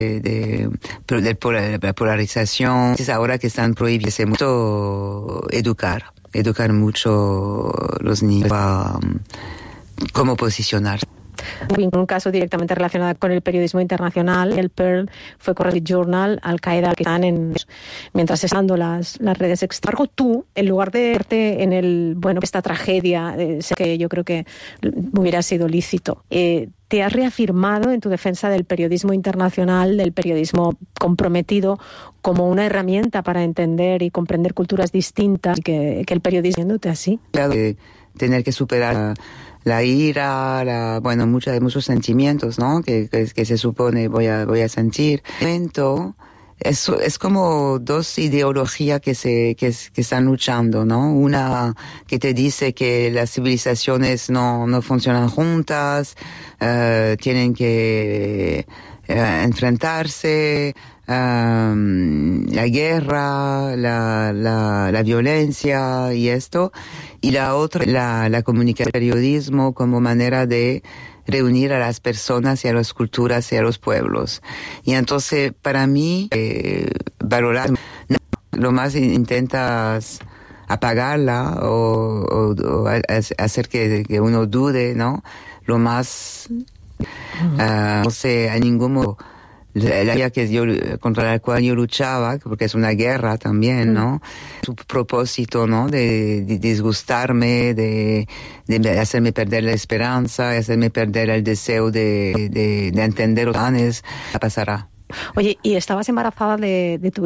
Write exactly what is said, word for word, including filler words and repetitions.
de, de, de la polarización. Es ahora que están prohibidos mucho educar, educar mucho los niños a cómo posicionarse. Un caso directamente relacionado con el periodismo internacional. El Pearl fue con el Journal, Al-Qaeda, que están en, mientras están las, las redes externas. Tú, en lugar de verte en el, bueno, esta tragedia, eh, sé que yo creo que hubiera sido lícito, eh, te has reafirmado en tu defensa del periodismo internacional, del periodismo comprometido, como una herramienta para entender y comprender culturas distintas, y que, que el periodismo, viéndote así. Claro, de tener que superar la ira, la, bueno, muchos, muchos sentimientos, ¿no? Que, que, que se supone voy a, voy a sentir. Es, es como dos ideologías que se, que, que están luchando, ¿no? Una que te dice que las civilizaciones no, no funcionan juntas, uh, tienen que uh, enfrentarse, um, la guerra, la, la, la violencia y esto. Y la otra, la, la comunicación, el periodismo como manera de reunir a las personas y a las culturas y a los pueblos. Y entonces, para mí, eh, valorar, lo más intentas apagarla o, o, o hacer que, que uno dude, ¿no? Lo más, uh, no sé, a ningún modo. La guerra que yo, contra la cual yo luchaba, porque es una guerra también, ¿no? Su propósito, ¿no? De, de disgustarme, de, de hacerme perder la esperanza, de hacerme perder el deseo de, de, de entender los planes, pasará. Oye, ¿y estabas embarazada de, de tu